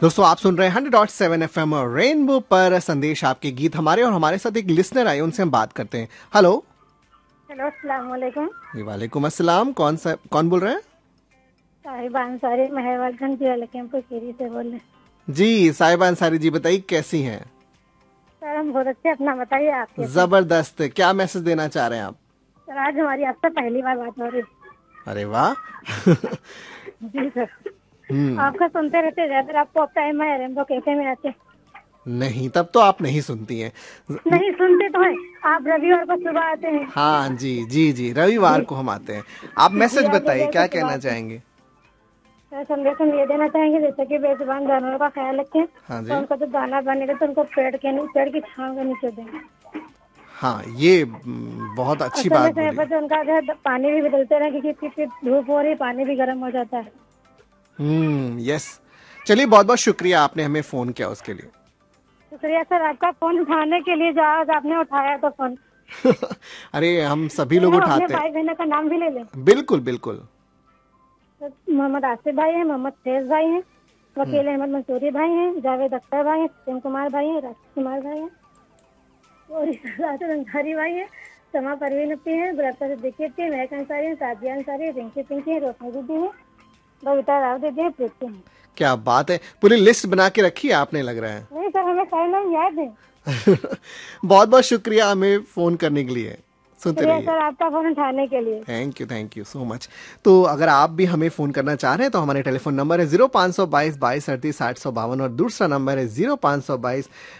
दोस्तों आप सुन रहे हैं 100.7 FM रेनबो पर संदेश आपके गीत हमारे, और हमारे साथ एक लिसनर आए, उनसे हम बात करते हैं। हेलो। हेलो, अस्सलाम वालेकुम। जी वालेकुम अस्सलाम। कौन बोल रहे हैं? साहिबा अंसारी, महवाजगंज जिला लखीमपुर खीरी से बोल रहे हैं। जी साहिबा अंसारी जी, बताइए कैसी हैं? सर हम बहुत अच्छे, अपना बताइए आप कैसे हैं? जबरदस्त। क्या मैसेज देना चाह रहे हैं आप? सर आज हमारी आपसे पहली बार बात हो रही है। अरे वाह। जी सर। हम्म। आपका सुनते रहते, ज्यादा आपको टाइम है रेनबो कैफे में आते? नहीं, तब तो आप नहीं सुनती हैं। नहीं सुनते तो है, आप रविवार को सुबह आते हैं। हाँ जी जी जी, रविवार जी को हम आते हैं। आप जी, मैसेज आप बताइए, रविवार को क्या सुबह कहना आते हैं। चाहेंगे? सर संदेश हम ये देना चाहेंगे, जैसे कि बेजुबान जानवरों का ख्याल रखें, हाँ और जी। उनको जो दाना बनेगा तो उनको पेड़ की छांव के नीचे दें। हाँ, ये बहुत और अच्छी समय बात समय बोली। पर जो उनका जो है पानी भी बदलते रहे, क्योंकि धूप हो रही, पानी भी गर्म हो जाता है। यस। चलिए, बहुत बहुत शुक्रिया, आपने हमें फोन किया उसके लिए। शुक्रिया सर आपका, फोन उठाने के लिए, जो आज आपने उठाया तो फोन। अरे, हम सभी तो लोग हम अपने उठाते हैं। भाई बहनों का नाम भी ले लें। बिल्कुल बिल्कुल। तो मोहम्मद आसिफ भाई हैं, मोहम्मद फैज भाई हैं, वकील अहमद मंसूरी भाई हैं, जावेद अख्तर भाई हैं, सत्यम कुमार भाई हैं, राकेश कुमार भाई हैं, और राशिद अंसारी भाई हैं, समा परवीन अपी हैं, बरकत सिद्दीकी अपी, महक अंसारी हैं, सादिया अंसारी हैं, रिंकी पिंकी हैं, रोशनी दीदी हैं, बबीता राव दीदी हैं, प्रीति हैं। क्या बात है, पूरी लिस्ट बना के रखी है आपने, लग रहा है। नहीं सर, हमें सारे नाम याद है। बहुत बहुत शुक्रिया हमें फोन करने के लिए। सुनते शुक्रिया रहिए। सर आपका फोन उठाने के लिए। Thank you so much. तो अगर आप भी हमें फ़ोन करना चाह रहे हैं तो हमारे टेलीफोन नंबर है 0522 22 38 852, और दूसरा नंबर है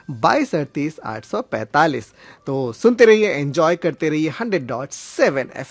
0522 22 38 845। तो सुनते रहिए, एंजॉय करते रहिए 100.7 FM।